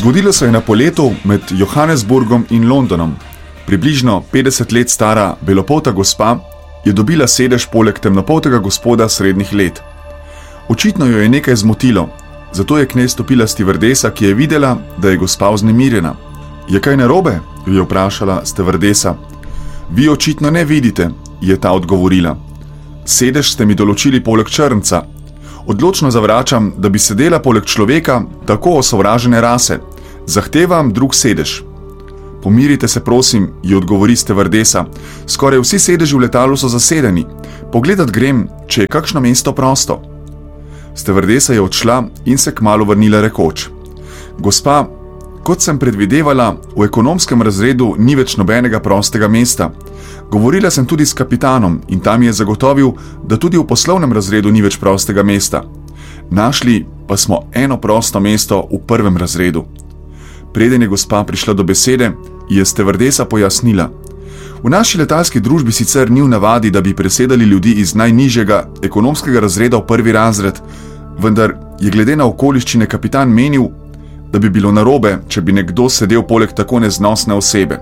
Zgodilo se je na poletu med Johannesburgom in Londonom. Približno 50 let stara belopolta gospa je dobila sedež poleg temnopoltega gospoda srednjih let. Očitno jo je nekaj zmotilo, zato je k njej stopila stevardesa, ki je videla, da je gospa vznemirjena. Je kaj narobe? Jo je vprašala stevardesa. Vi očitno ne vidite, je ta odgovorila. Sedež ste mi določili poleg črnca. Odločno zavračam, da bi sedela poleg človeka tako osovražene rase. Zahtevam drug sedež. Pomirite se, prosim, ji odgovori stevardesa. Skoraj vsi sedeži v letalu so zasedeni. Pogledat grem, če je kakšno mesto prosto. Stevardesa je odšla in se kmalu vrnila rekoč. Gospa, kot sem predvidevala, v ekonomskem razredu ni več nobenega prostega mesta. Govorila sem tudi s kapitanom in tam je zagotovil, da tudi v poslovnem razredu ni več prostega mesta. Našli pa smo eno prosto mesto v prvem razredu. Preden je gospa prišla do besede, je stevardesa pojasnila. V naši letalski družbi sicer ni v navadi, da bi presedali ljudi iz najnižjega ekonomskega razreda v prvi razred, vendar je glede na okoliščine kapitan menil, da bi bilo narobe, če bi nekdo sedel poleg tako neznosne osebe.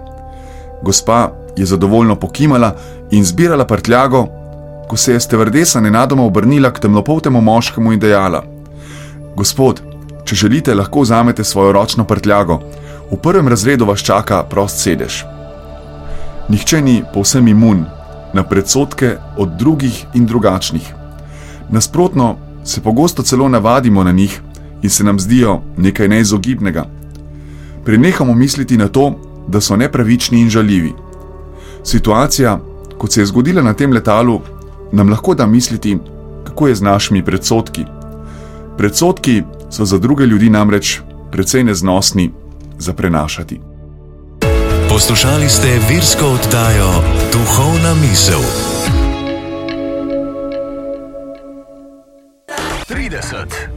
Gospa je zadovoljno pokimala in zbirala prtljago, ko se je stevardesa nenadoma obrnila k temnopoltemu moškemu in dejala: Gospod, če želite, lahko vzamete svojo ročno prtljago. V prvem razredu vas čaka prost sedež. Nihče ni povsem imun na predsodke od drugih in drugačnih. Nasprotno, se pogosto celo navadimo na njih in se nam zdijo nekaj neizogibnega. Prenehamo misliti na to, da so nepravični in žaljivi. Situacija, kot se je zgodila na tem letalu, nam lahko da misliti, kako je z našimi predsodki. Predsodki so za druge ljudi namreč precej neznosni za prenašati. Poslušali ste virsko oddajo Duhovna misel. 30,